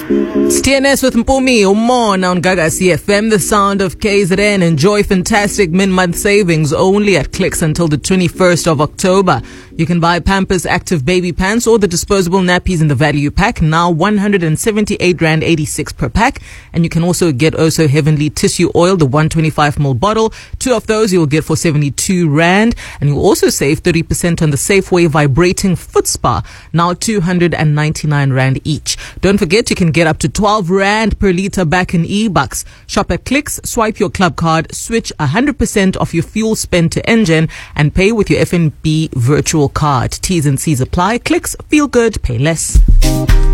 It's TNS with Mpumi Umona on Gaga CFM, the sound of KZN. Enjoy fantastic mid-month savings only at Clicks until the 21st of October. You can buy Pampers Active Baby Pants or the disposable nappies in the value pack, now 178 Rand 86 per pack. And you can also get Also Heavenly Tissue Oil, the 125ml bottle. 2 of those you will get for 72 Rand. And you'll also save 30% on the Safeway Vibrating Foot Spa, now 299 Rand each. Don't forget, you can get up to 12 Rand per litre back in e-bucks. Shop at Clicks, swipe your club card, switch 100% of your fuel spent to engine, and pay with your FNB virtual card. T's and C's apply. Clicks, feel good, pay less.